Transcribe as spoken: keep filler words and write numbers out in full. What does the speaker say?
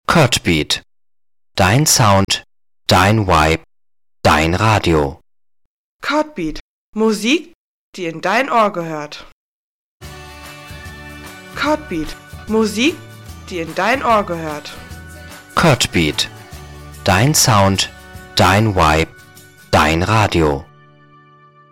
Codbeat. Dein Sound, dein Vibe, dein Radio. Codbeat. Musik, die in dein Ohr gehört. Codbeat. Musik, die in dein Ohr gehört. Codbeat. Dein Sound, dein Vibe, dein Radio.